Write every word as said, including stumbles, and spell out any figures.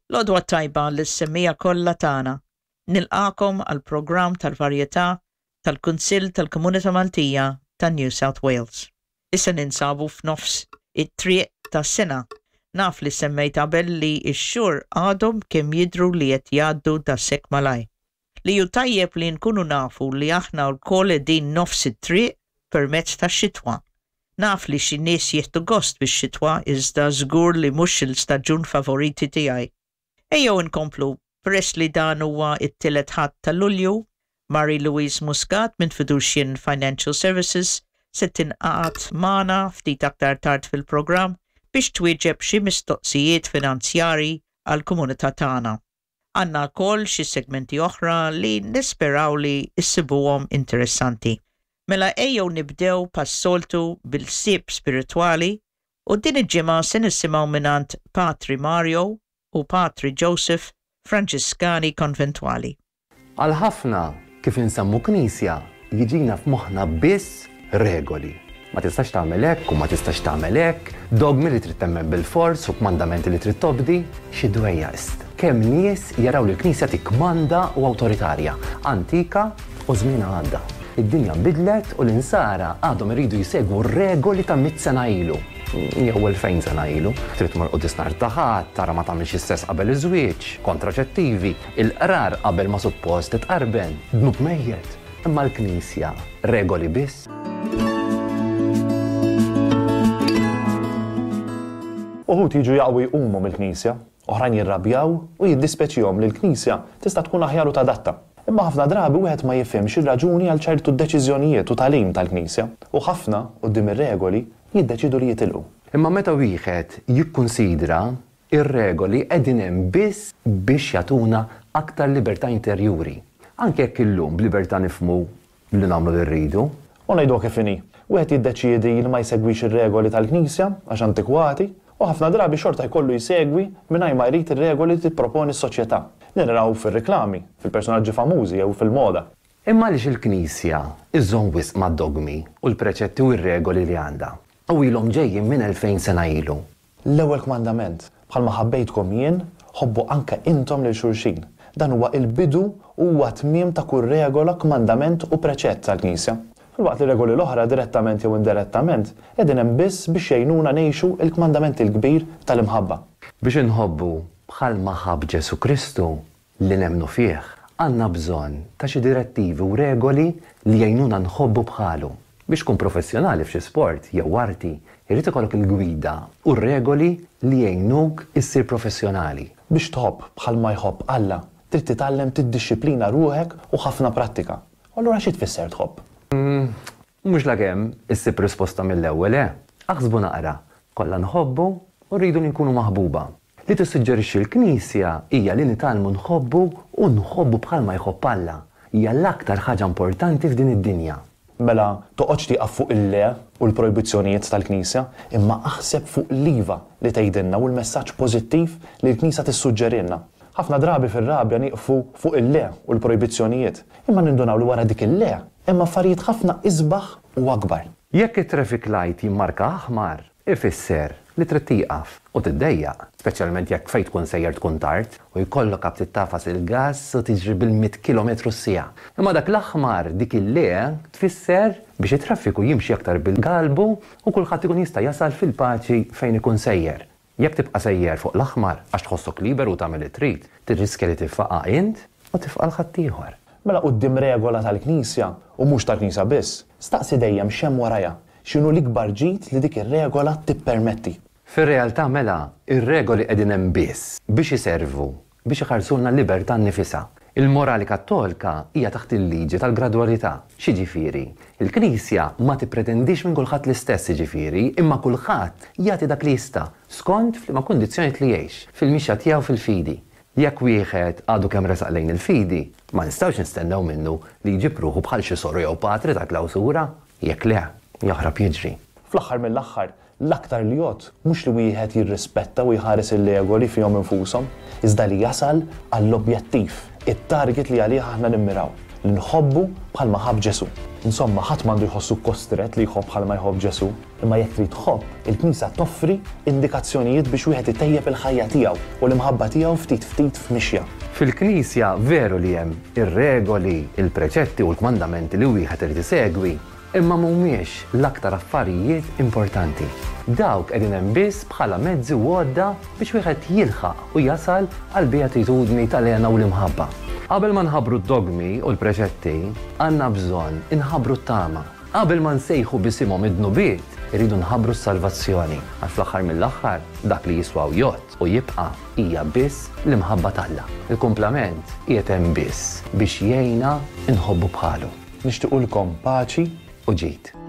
L-għodwa tajba l-semmija kollha tagħna. Nilqakom għall-programm tal-varjetà tal-Kunsill tal-Komunità Maltija ta' New South Wales. Issa ninsabu f'nofs it-triq tas-sena. Naf li semmejt qabel li x-xhur għadhom kemm jidhru li qed jgħaddu daqshekk malaj. Li hu tajjeb li nkunu nafu li aħna wkoll qegħdin nofs it-triq permezz tax-xitwa. Naf li xi nies jieħdu gost bix-xitwa iżda żgur li mhux il-staġun favoriti tiegħi. Ejjew inkomplu, peress li dan huwa it-tielet ħadd ta' Lulju, Mary Louise Muscat minn Fiducian Financial Services se tinqagħad magħna ftit aktar tard fil-programm biex twieġeb xi mistoqsijiet finanzjarji għall-komunità tagħna. Għandna wkoll xi segmenti oħra li nisperaw li issibuhom interessanti. Mela ejjew nibdew pas-soltu bil-sieb spiritwali u din il-ġimgħa se nisimgħu minant Patri Mario u Patri Joseph Franċiskani konventwali. Għal ħafna kif insemmu knisja jiġina f'moħħna biss regoli. Ma tistax tagħmel hekk u ma tistax tagħmel hekk, dogmi li trid temmen bil-fors u kmandamenti li trid tobdi, xi dwejja ist. Kemm nies jaraw li l-Knisja tikmanda u awtoritarja, antika u żmien għadda. Id-dinja bidlet u l-insara għadhom iridu jsegwu regoli ta' mit sena ilu. Jew elfejn sena ilu. Trid tmur quddis nhar ta' ħadd, tara ma tagħmilx is-sess qabel iż-żwieġ, kontraċettivi, il-qrar qabel ma suppost titqarben, dnub mejjed. Imma l-Knisja regoli biss. Uħud jiġu jaqgħu jqumu mill-Knisja, oħrajn jirrabjaw u jiddispeċihom li l-Knisja tista' tkun aħjar u tadatta. Imma ħafna drabi wieħed ma jifhimx ir-raġuni għal ċertu deċiżjonijiet u tagħlim tal-Knisja u ħafna quddiem ir-regoli jiddeċidu li jitilqu. Imma meta wieħed jikkunsidra ir-regoli qegħdin hemm biss biex jagħtuna aktar libertà interjuri. Anke jekk illum b'libertà nifhmu li nagħmlu li rridu. U ngħidu kif inhi. Wieħed jiddeċiedi li ma jsegwix ir-regoli tal-Knisja għax antikwati u ħafna drabi xorta jkollu jsegwi mingħajr ma jrid ir-regoli li tipproponi s-soċjetà. Nirraw fil-reklami, fil-personaġġi famużi jew fil-moda. Imma għaliex il-Knisja iżżomm wisq mad-dogmi u l-preċetti u r-regoli li għandha. U ilhom ġejjin minn elfejn sena ilu. L-ewwel kmandament, bħalma ħabbejtkom jien, ħobbu anke intom lil xulxin. Dan huwa il-bidu huwa tmiem ta' kull regola, kmandament u preċett tal-Knisja. Filwaqt li regoli l-oħra direttament jew indirettament qegħdin hemm biss biex jgħinuna ngħixu il-kmandament il-kbir tal-imħabba. Biex inħobbu bħalma ħabb Ġesu Kristu li nemnu fih, għandna bżonn ta' xi direttivi u regoli li jgħinuna nħobbu bħalu. Biex tkun professjonali f'xi sport jew arti, irid ikollok il-gwida u regoli li jgħinuk issir professjonali. Biex tħobb bħalma jħobb Alla, trid titgħallem tiddixxiplina ruħek u ħafna prattika. Allura xi tfisser tħobb? Mhux lakemm issib risposta mill-ewwel, eh? Aħsbu naqra, kollha nħobbu u rridu li nkunu maħbuba. Li tissuġġerixxi l-Knisja hija li nitgħallmu nħobbu u nħobbu bħalma jħobb Alla. Hija l-aktar ħaġa importanti f'din id-dinja. Mela toqgħodx tieqaf fuq il-le u l-projbizzjonijiet tal-Knisja, imma aħseb fuq l-iva li tgħidilna u l-messaġġ pożittiv li l-Knisja tissuġġerilna. Ħafna drabi fir-rabja nieqfu fuq il-le u l-projbizzjonijiet, imma nindunaw li wara dik il-le hemm affarijiet ħafna isbaħ u akbar. Jekk it-traffic light jimmarka aħmar, ifisser li trid tieqaf u tiddejjaq, speċjalment jekk fejn tkun sejjer tkun tard u jkollok qab tittafas il-gass u tiġri bil-mid kilometru s-sija. Imma dak l-aħmar dik il-le tfisser biex it-traffiku jimxi aktar bil-galbu u kulħadd ikun jista' jasal fil-paċi fejn ikun sejjer. Jekk tibqa' sejjer fuq l-aħmar għax tħossok liberu tagħmel li trid, tirriskja li tifaqqa' int u tifqa' l-ħadd ieħor. Mela quddiem regola tal-Knisja u mhux tal-Knisja biss, staqsi dejjem x'hemm warajha, x'inhu l-ikbar ġid li dik ir-regola tippermetti. Fir-realtà mela, ir-regoli qegħdin hemm biss biex iservu, biex iħarsulna l-libertà nnifisha. Il-morali kattolika hija taħt il-liġi tal-gradwalità. Xiġifieri, il-Knisja ma tippretendix minn kulħadd l-istess jiġifieri, imma kulħadd jagħti dak li jista' skont f'liema kundizzjonijiet li jgħix, fil-mixja tiegħu fil-fidi. Jekk wieħed għadu kemm resaq lejn il-fidi, ma nistgħux nistennew minnu li jġib ruħu bħal xi sorru jew patri ta' klawsura, jekk le, jaħrab jiġri. Fl-aħħar mill-aħħar, l-aktar li jgħod mhux li wieħed jirrispetta u jħares il-regoli fihom infushom, iżda li jasal għall-objettiv, it-target li għalih aħna nimmiraw. li nħobbu bħalma ħabb Ġesu. Insomma, ħadd m'għandu jħossu kostret li jħobb bħalma jħobb Ġesu, imma jekk trid tħobb, il-Knisja toffri indikazzjonijiet biex wieħed itejjeb il-ħajja tiegħu u l-imħabba tiegħu ftit ftit f'mixja. Fil-Knisja veru li hemm ir-regoli, il-preċetti u l-kmandamenti li wieħed irid isegwi, imma mhumiex l-aktar affarijiet importanti. Dawk qegħdin hemm biss bħala mezzi għodda biex wieħed jilħaq u jasal għal beatitudni tal-għena u l-imħabba. Qabel ma nħabbru d-dogmi u l-preċetti, għandna bżonn inħabbru t-tama. Qabel ma nsejħu bisimhom id-nubiet, irridu nħabbru s-salvazzjoni. Għal fl-aħħar mill-aħħar dak li jiswaw jott u jibqa' hija biss l-imħabba talla. Il-kumplament qiegħed hemm biss biex jgħinna inħobbu bħalu. Nixtiequlkom paċi u ġid.